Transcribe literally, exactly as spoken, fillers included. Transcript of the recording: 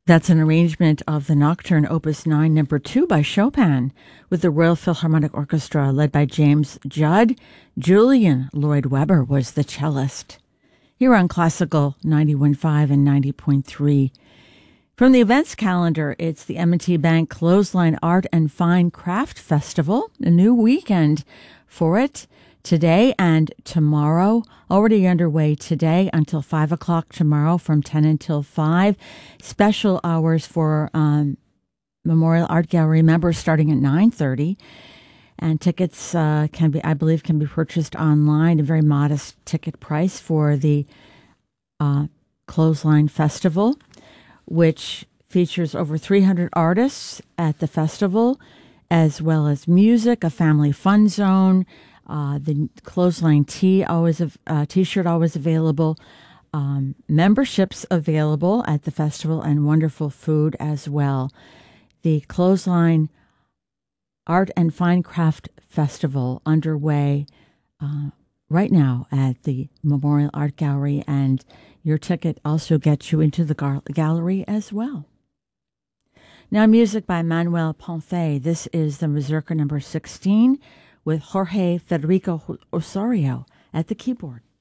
That's an arrangement of the Nocturne Opus nine, number two by Chopin, with the Royal Philharmonic Orchestra led by James Judd. Julian Lloyd Webber was the cellist. Here on Classical ninety-one point five and ninety point three. From the events calendar, it's the M and T Bank Clothesline Art and Fine Craft Festival, a new weekend for it. Today and tomorrow, already underway today until five o'clock tomorrow from ten until five. Special hours for um, Memorial Art Gallery members starting at nine thirty. And tickets uh, can be, I believe, can be purchased online. A very modest ticket price for the uh, Clothesline Festival, which features over three hundred artists at the festival, as well as music, a family fun zone, Uh, the Clothesline tee always uh, t-shirt always available, um, memberships available at the festival, and wonderful food as well. The Clothesline Art and Fine Craft Festival underway uh, right now at the Memorial Art Gallery, and your ticket also gets you into the gar- gallery as well. Now, music by Manuel Ponce. This is the Mazurka number sixteen, with Jorge Federico Osorio at the keyboard.